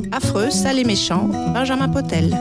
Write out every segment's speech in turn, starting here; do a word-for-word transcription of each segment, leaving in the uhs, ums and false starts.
Affreux, sale et méchant, Benjamin Potel.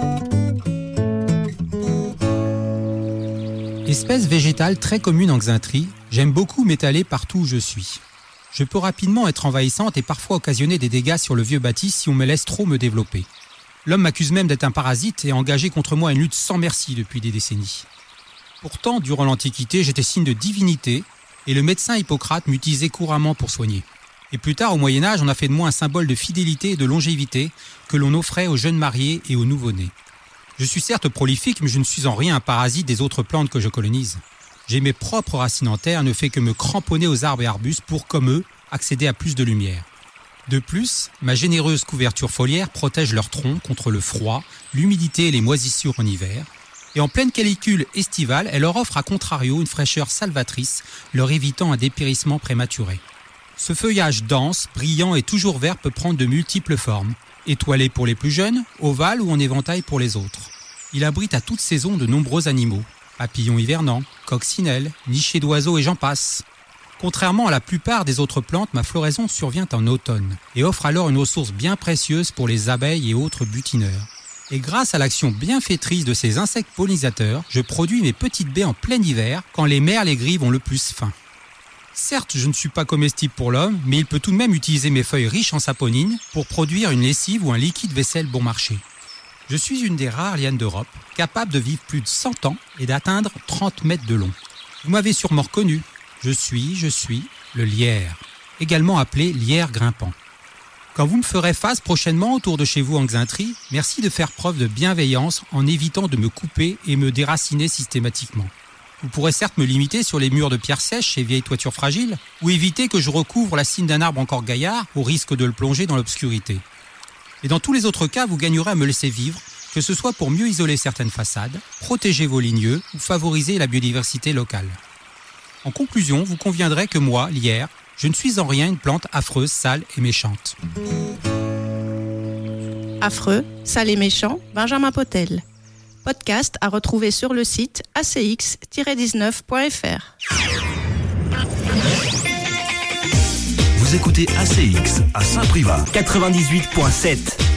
Espèce végétale très commune en Xaintrie, j'aime beaucoup m'étaler partout où je suis. Je peux rapidement être envahissante et parfois occasionner des dégâts sur le vieux bâti si on me laisse trop me développer. L'homme m'accuse même d'être un parasite et a engagé contre moi une lutte sans merci depuis des décennies. Pourtant, durant l'Antiquité, j'étais signe de divinité et le médecin Hippocrate m'utilisait couramment pour soigner. Et plus tard, au Moyen-Âge, on a fait de moi un symbole de fidélité et de longévité que l'on offrait aux jeunes mariés et aux nouveau-nés. Je suis certes prolifique, mais je ne suis en rien un parasite des autres plantes que je colonise. J'ai mes propres racines en terre, ne fait que me cramponner aux arbres et arbustes pour, comme eux, accéder à plus de lumière. De plus, ma généreuse couverture foliaire protège leur tronc contre le froid, l'humidité et les moisissures en hiver. Et en pleine canicule estivale, elle leur offre à contrario une fraîcheur salvatrice, leur évitant un dépérissement prématuré. Ce feuillage dense, brillant et toujours vert peut prendre de multiples formes. Étoilé pour les plus jeunes, ovale ou en éventail pour les autres. Il abrite à toute saison de nombreux animaux, papillons hivernants, coccinelles, nichés d'oiseaux et j'en passe. Contrairement à la plupart des autres plantes, ma floraison survient en automne et offre alors une ressource bien précieuse pour les abeilles et autres butineurs. Et grâce à l'action bienfaitrice de ces insectes pollinisateurs, je produis mes petites baies en plein hiver quand les merles et grives ont le plus faim. Certes, je ne suis pas comestible pour l'homme, mais il peut tout de même utiliser mes feuilles riches en saponine pour produire une lessive ou un liquide vaisselle bon marché. Je suis une des rares lianes d'Europe, capable de vivre plus de cent ans et d'atteindre trente mètres de long. Vous m'avez sûrement reconnu. Je suis, je suis, le lierre, également appelé lierre grimpant. Quand vous me ferez face prochainement autour de chez vous en Xaintrie, merci de faire preuve de bienveillance en évitant de me couper et me déraciner systématiquement. Vous pourrez certes me limiter sur les murs de pierre sèche et vieilles toitures fragiles, ou éviter que je recouvre la cime d'un arbre encore gaillard au risque de le plonger dans l'obscurité. Et dans tous les autres cas, vous gagnerez à me laisser vivre, que ce soit pour mieux isoler certaines façades, protéger vos ligneux ou favoriser la biodiversité locale. En conclusion, vous conviendrez que moi, lierre, je ne suis en rien une plante affreuse, sale et méchante. Affreux, sale et méchant, Benjamin Potel. Podcast à retrouver sur le site a c x tiret dix-neuf point f r. Vous écoutez A C X à Saint-Privat quatre-vingt-dix-huit point sept.